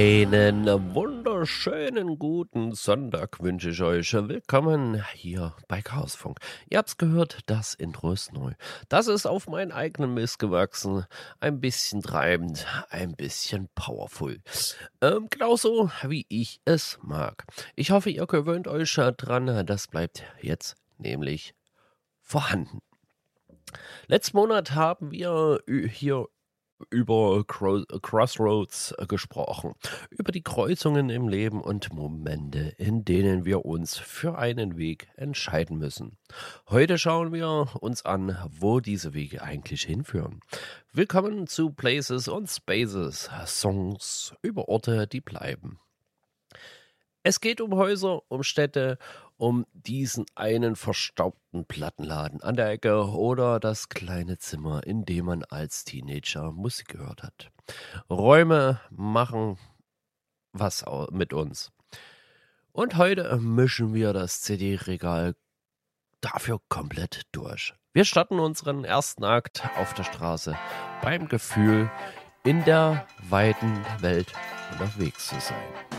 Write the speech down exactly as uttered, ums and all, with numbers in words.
Einen wunderschönen guten Sonntag wünsche ich euch. Willkommen hier bei Chaosfunk. Ihr habt's gehört, das Intro ist neu. Das ist auf meinen eigenen Mist gewachsen. Ein bisschen treibend, ein bisschen powerful. Ähm, genauso wie ich es mag. Ich hoffe, ihr gewöhnt euch äh, dran. Das bleibt jetzt nämlich vorhanden. Letzten Monat haben wir ü- hier über Cro Crossroads äh, gesprochen, über die Kreuzungen im Leben und Momente, in denen wir uns für einen Weg entscheiden müssen. Heute schauen wir uns an, wo diese Wege eigentlich hinführen. Willkommen zu Places und Spaces, Songs über Orte, die bleiben. Es geht um Häuser, um Städte, um diesen einen verstaubten Plattenladen an der Ecke oder das kleine Zimmer, in dem man als Teenager Musik gehört hat. Räume machen was au- mit uns. Und heute mischen wir das C D-Regal dafür komplett durch. Wir starten unseren ersten Akt auf der Straße beim Gefühl, in der weiten Welt unterwegs zu sein.